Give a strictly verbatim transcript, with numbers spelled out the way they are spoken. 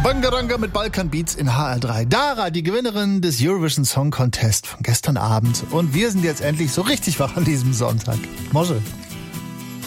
Bangaranga mit Balkan Beats in H R drei. Dara, die Gewinnerin des Eurovision Song Contest von gestern Abend. Und wir sind jetzt endlich so richtig wach an diesem Sonntag. Mosche.